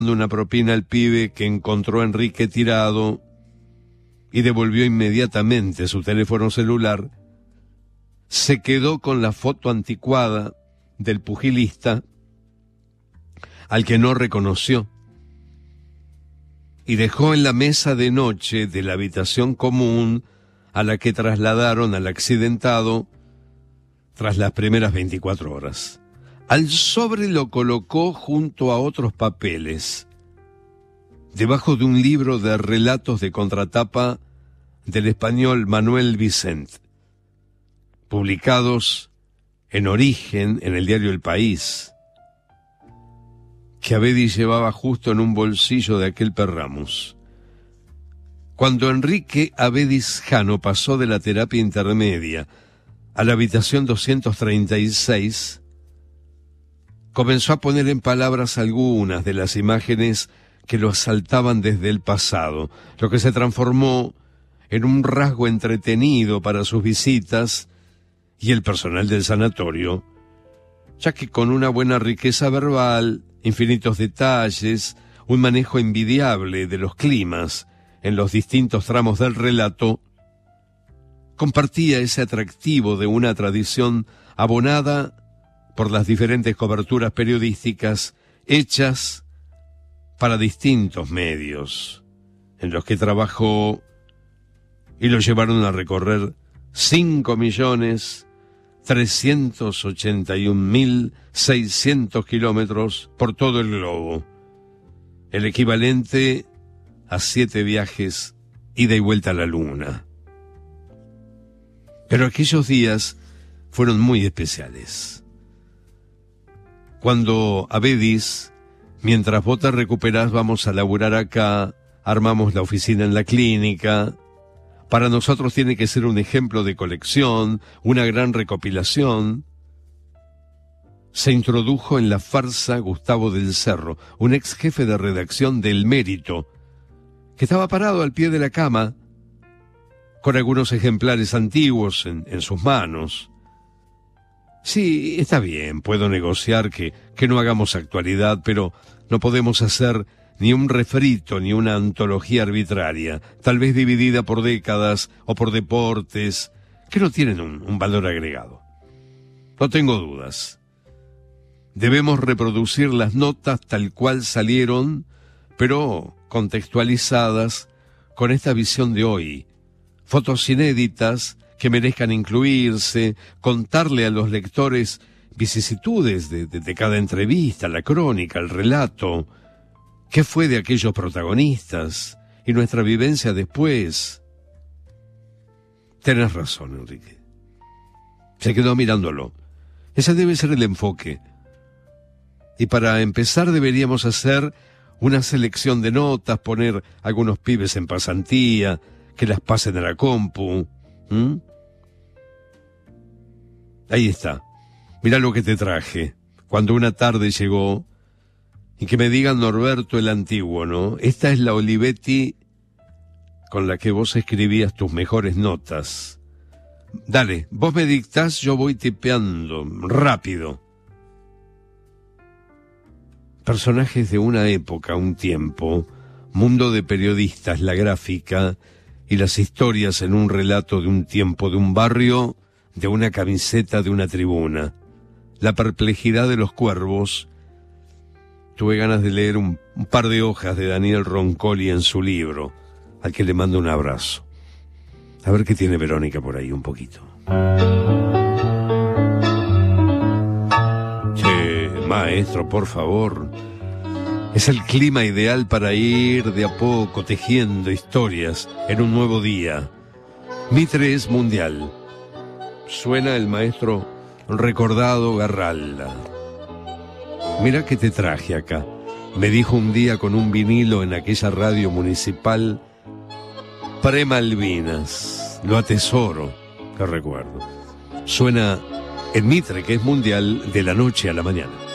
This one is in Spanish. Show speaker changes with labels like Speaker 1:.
Speaker 1: una propina al pibe que encontró a Enrique tirado y devolvió inmediatamente su teléfono celular, se quedó con la foto anticuada del pugilista al que no reconoció y dejó en la mesa de noche de la habitación común a la que trasladaron al accidentado tras las primeras 24 horas. Al sobre lo colocó junto a otros papeles, debajo de un libro de relatos de contratapa del español Manuel Vicent, publicados en Origen en el diario El País, que Avedis llevaba justo en un bolsillo de aquel perramus. Cuando Enrique Avedis Jano pasó de la terapia intermedia a la habitación 236, comenzó a poner en palabras algunas de las imágenes que lo asaltaban desde el pasado, lo que se transformó en un rasgo entretenido para sus visitas y el personal del sanatorio, ya que con una buena riqueza verbal, infinitos detalles, un manejo envidiable de los climas en los distintos tramos del relato, compartía ese atractivo de una tradición abonada por las diferentes coberturas periodísticas hechas para distintos medios, en los que trabajó y lo llevaron a recorrer 5.381.600 kilómetros por todo el globo, el equivalente a 7 viajes ida y vuelta a la luna. Pero aquellos días fueron muy especiales. Cuando Avedis, mientras vos te recuperás, vamos a laburar acá, armamos la oficina en la clínica. Para nosotros tiene que ser un ejemplo de colección, una gran recopilación. Se introdujo en la farsa Gustavo del Cerro, un ex jefe de redacción del Mérito, que estaba parado al pie de la cama, con algunos ejemplares antiguos en sus manos. Sí, está bien, puedo negociar que no hagamos actualidad, pero no podemos hacer ni un refrito ni una antología arbitraria, tal vez dividida por décadas o por deportes, que no tienen un valor agregado. No tengo dudas. Debemos reproducir las notas tal cual salieron, pero contextualizadas con esta visión de hoy. Fotos inéditas que merezcan incluirse, contarle a los lectores vicisitudes de cada entrevista, la crónica, el relato, qué fue de aquellos protagonistas y nuestra vivencia después. Tenés razón, Enrique. Se quedó mirándolo. Ese debe ser el enfoque. Y para empezar deberíamos hacer una selección de notas, poner algunos pibes en pasantía, que las pasen a la compu. Ahí está. Mirá lo que te traje. Cuando una tarde llegó, y que me digan Norberto el Antiguo, ¿no? Esta es la Olivetti con la que vos escribías tus mejores notas. Dale, vos me dictás, yo voy tipeando, rápido. Personajes de una época, un tiempo, mundo de periodistas, la gráfica y las historias en un relato de un tiempo, de un barrio, de una camiseta, de una tribuna. La perplejidad de los cuervos. Tuve ganas de leer un par de hojas de Daniel Roncoli en su libro, al que le mando un abrazo. A ver qué tiene Verónica por ahí un poquito. Che, maestro, por favor. Es el clima ideal para ir de a poco tejiendo historias en un nuevo día. Mitre es mundial. Suena el maestro recordado Garralda. Mira que te traje acá. Me dijo un día con un vinilo en aquella radio municipal, Pre-Malvinas. Lo atesoro, que recuerdo. Suena en Mitre, que es mundial, de la noche a la mañana.